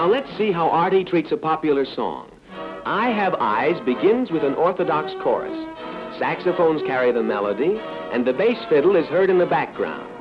Now let's see how Artie treats a popular song. I Have Eyes begins with an orthodox chorus. Saxophones carry the melody, and the bass fiddle is heard in the background.